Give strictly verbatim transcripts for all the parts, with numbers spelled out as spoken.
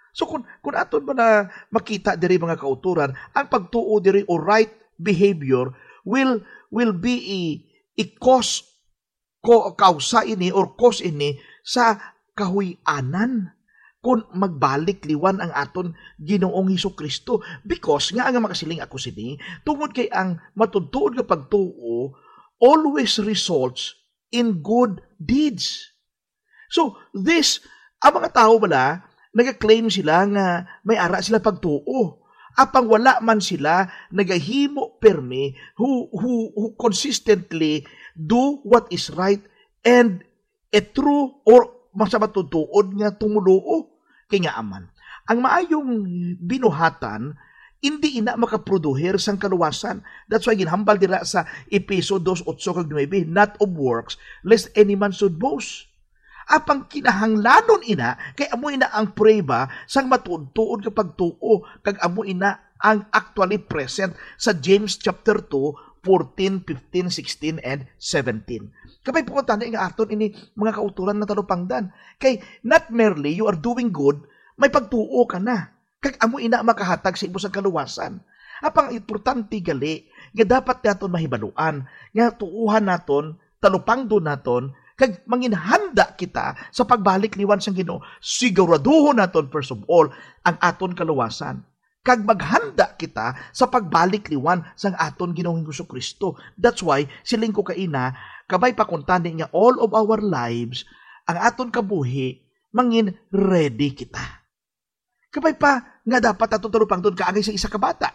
So kung, kung aton ba na makita diri mga kauturan, ang pagtuo diri o right behavior will will be i, i cause ko kausa ini or cause ini sa kahuy-anan kung magbalik liwan ang aton Ginoong Hesukristo, because nga ang makasiling ako sini tungod kay ang matutuod nga pagtuo always results in good deeds. So this, ang mga tao bala nag-claim sila nga may ara sila pagtuo. Apang wala man sila nagahimo permi who, who, who consistently do what is right and a true or masamatutuod nga tumuluo kay nga aman. Ang maayong binuhatan, hindi ina makaproduher sang kaluwasan. That's why ginhambal dira sa Epeso two eight kag nine, not of works, lest any man should boast. Apang kinahanglanon ina, kay amo ina ang prueba sang matuod-tuod nga pagtuo, kag amo ina ang actually present sa James chapter two, fourteen, fifteen, sixteen, and seventeen. Kapay po kung nga aton ini mga kauturan na talupangdan. Kay not merely you are doing good, may pagtuo ka na. Kag amo ina makahatag sa imo sa kaluwasan. Apang importante gali, nga dapat naton mahibaluan, nga tuuhan naton, talupangdo naton, kag manginhanda kita sa pagbalik liwan sang Ginoo. Siguraduhon naton first of all ang aton kaluwasan. Kag maghanda kita sa pagbalik liwan sang aton Ginoong Hesukristo. That's why siling ko kaina kabay pakuntani nga all of our lives ang aton kabuhi mangin ready kita. Kabay pa nga dapat aton talupangton kaagay sa isa ka bata.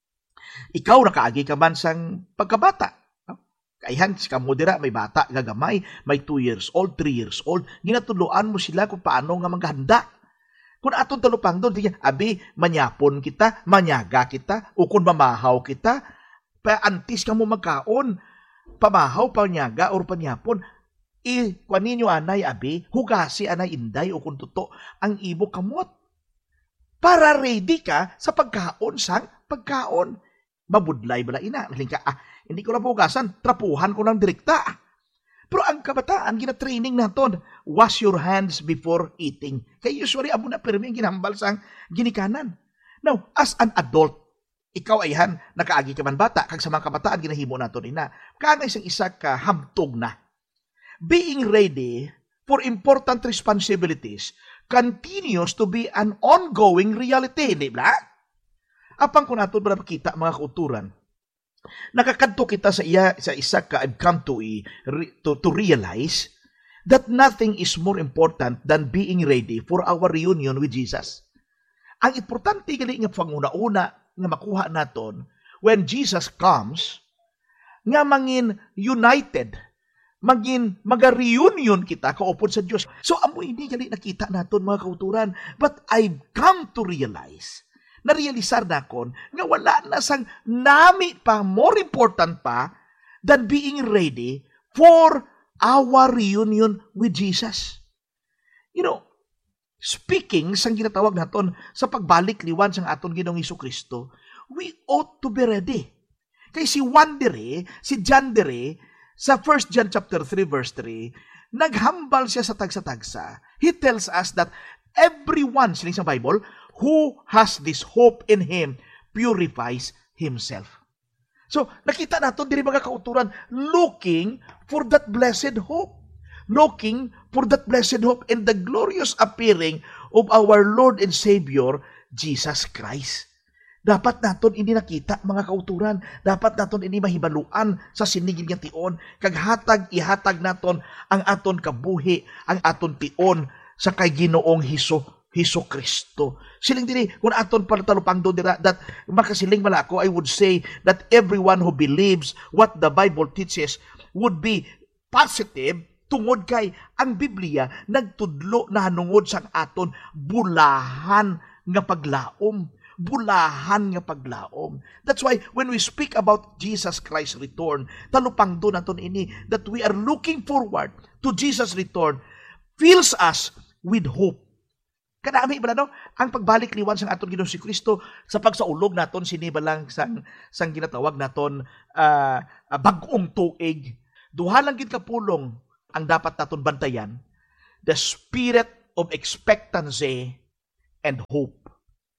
Ikaw nakaagi ka man sang pagkabata. Kaihan, si kamodera, may bata, gagamay, may two years old, three years old. Ginatuluan mo sila kung paano nga maghanda. Kung atong talupang doon, diyan, abi, manyapon kita, manyaga kita, o kung mamahaw kita, paantis ka mo magkaon, pamahaw, panyaga, or panyapon, i, kung ninyo anay, abi, hugasi anay inday, o kung tuto, ang ibo kamot. Para ready ka sa pagkaon sang pagkaon. Mabudlay bala ina. Naling ka, ah, hindi ko na pugasan, trapuhan ko ng direkta. Pero ang kabataan, gina-training naton, wash your hands before eating. Kaya usually, abo na permi ang ginambal sang ginikanan. Now, as an adult, ikaw ayhan, nakaagi ka man bata, kag sa mga kabataan, ginahimo naton ina. Kaya isang isa ka hamtog na. Being ready for important responsibilities continues to be an ongoing reality, di ba? Apang kung naton ba nakita mga kauturan, nakakadto kita sa iya sa isa ka I've come to, to to realize that nothing is more important than being ready for our reunion with Jesus. Ang importante gali nga panguna-una nga makuha naton when Jesus comes nga mangin united, magin maga-reunion kita kaupod sa Dios. So amo ini gali nakita naton mga kauturan, but I've come to realize narealisar na kon nga wala na sang nami pa, more important pa than being ready for our reunion with Jesus. You know, speaking sang ginatawag naton sa pagbalik liwan sang aton Ginoong Hesukristo, we ought to be ready. Kay si Juan dire, si John dire, sa First John chapter three verse three, naghambal siya sa tagsa-tagsa. He tells us that everyone, siling sa Bible, who has this hope in Him purifies himself. So, nakita natin diri mga kauturan, looking for that blessed hope. Looking for that blessed hope and the glorious appearing of our Lord and Savior, Jesus Christ. Dapat naton ini nakita mga kauturan, dapat naton ini mahibaluan sa sinigil nga tion, kag hatag ihatag naton ang aton kabuhi, ang aton tion sa kay Ginoong Hesus Hesukristo. Siling diri, kung aton palatalupang do dira, that makasiling mala ako, I would say that everyone who believes what the Bible teaches would be positive tungod kay ang Biblia nagtudlo na hanungod sang aton bulahan nga paglaom. Bulahan nga paglaom. That's why when we speak about Jesus Christ's return, talupang do naton ini, that we are looking forward to Jesus' return, fills us with hope. Kanami ba no? Ang pagbalik liwan sang aton Ginoong si Kristo sa pagsaulog naton sinibalang sang sang ginatawag naton uh, uh, bag-ong tuig. Duha lang gid kapulong ang dapat naton bantayan. The spirit of expectancy and hope.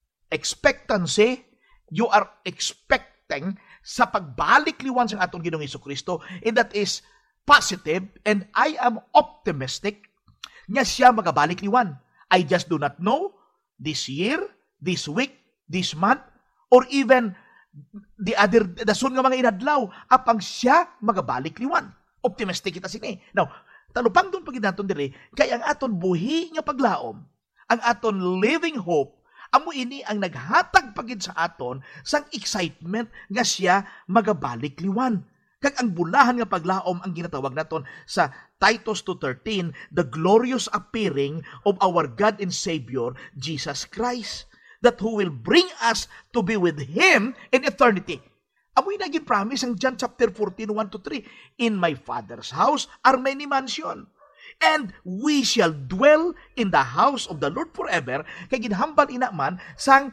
Expectancy, you are expecting sa pagbalik liwan sa atong Ginoong Hesukristo, and that is positive, and I am optimistic nga siya magabalik liwan. I just do not know this year, this week, this month, or even the other, the soon nga mga inadlaw, apang siya magabalik liwan. Optimistic kita sini. Now, talupang doon pag naton dire, kay ang aton buhi nga paglaom, ang aton living hope, amo ini ang naghatag pagid sa aton sang excitement nga siya magabalik liwan. Kag ang bulahan nga paglaom ang ginatawag naton sa Titus two thirteen, the glorious appearing of our God and Savior, Jesus Christ, that who will bring us to be with Him in eternity. Amoy naging promise ang John chapter fourteen, one to three, in my Father's house are many mansions, and we shall dwell in the house of the Lord forever. Kay ginhambal ina man sang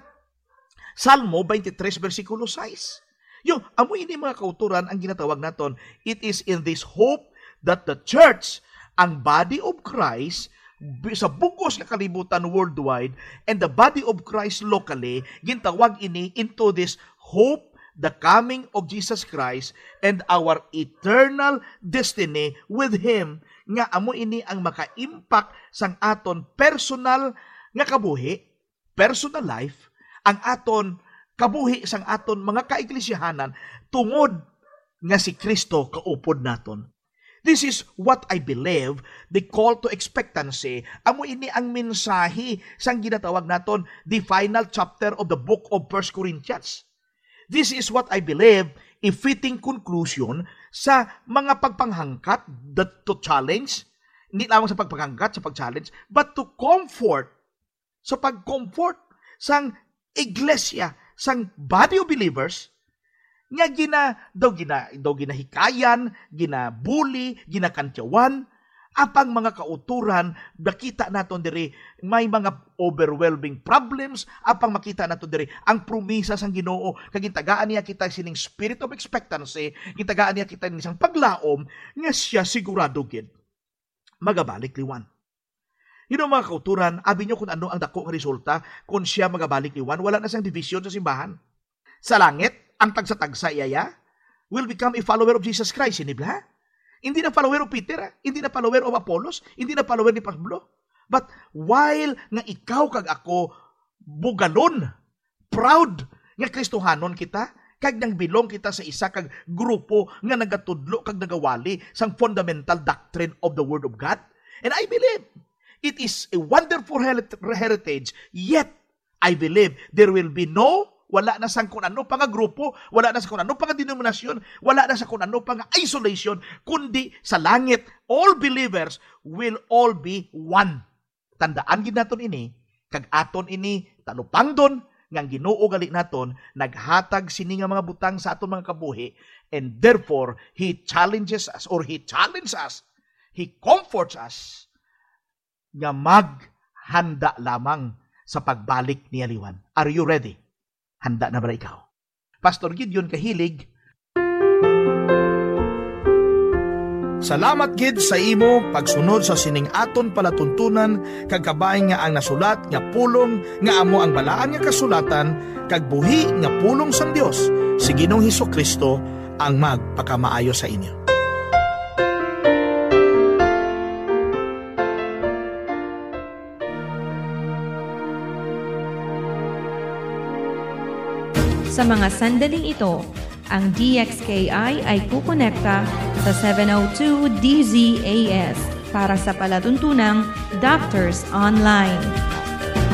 Salmo twenty-three versikulo six. Yung amoy ini mga kauturan ang ginatawag naton, it is in this hope that the church, ang body of Christ, sa bugos nga kalibutan worldwide, and the body of Christ locally, gintawag ini into this hope, the coming of Jesus Christ, and our eternal destiny with Him, nga amo ini ang maka-impact sang aton personal nga kabuhi, personal life, ang aton kabuhi sang aton mga kaiglesiyahanan tungod nga si Kristo kaupod naton. This is what I believe, the call to expectancy. Amo ini ang mensahe sang ginatawag naton the final chapter of the book of First Corinthians. This is what I believe, a fitting conclusion sa mga pagpanghangkat, that to challenge, hindi lamang sa pagpanghangkat, sa pag-challenge, but to comfort, sa pag-comfort sang iglesia, sang body of believers, nga gina, daw gina, daw ginahikayan, ginabuli, ginakantyawan, apang mga kauturan, nakita naton diri, may mga overwhelming problems, apang makita naton diri, ang promisa sang Ginoo, kagintagaan niya kita sining spirit of expectancy, gintagaan niya kita ning isang paglaom, nga siya sigurado gid magabalik liwan. You know, mga kauturan, abi nyo kung ano ang dako ng resulta kung siya magabalik liwan, wala na siyang division sa simbahan. Sa langit, ang tagsa-tagsa iyaya will become a follower of Jesus Christ, hindi ba? Hindi na follower of Peter, ha? Hindi na follower of Apollos, hindi na follower ni Pablo. But while nga ikaw kag ako bugalon, proud nga Kristohanon kita, kag nang bilong kita sa isa kag grupo nga nagatudlo kag nagawali sang fundamental doctrine of the Word of God. And I believe it is a wonderful heritage, yet I believe there will be no, wala na sa kung ano pa nga grupo, wala na sa kung ano pa nga denominasyon, wala na sa kung ano pa nga isolation, kundi sa langit, all believers will all be one. Tandaan gid naton ini, kag aton ini, talupang don, ngang Ginoo gali naton, naghatag sini nga mga butang sa aton mga kabuhi, and therefore, He challenges us, or He challenges us, He comforts us, nga maghanda lamang sa pagbalik ni Aliwan. Are you ready? Handa na ba ikaw? Pastor Gideon Kahilig. Salamat gid sa imo pagsunod sa sining aton palatuntunan kag kabay nga ang nasulat nga pulong nga amo ang balaan nga kasulatan kag buhi nga pulong sang Dios si Ginoong Hesukristo ang magpakamaayo sa inyo. Sa mga sandaling ito, ang D X K I ay kukonekta sa seven oh two D Z A S para sa palatuntunang Doctors Online.